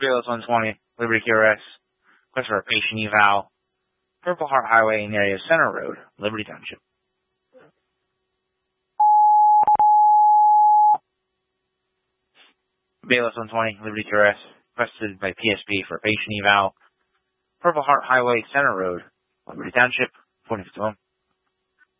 Bayless 120, Liberty QRS, request for a patient eval, Purple Heart Highway in the area of Center Road, Liberty Township. Bayless 120, Liberty QRS, requested by PSP for a patient eval, Purple Heart Highway, Center Road, Liberty Township, 2051.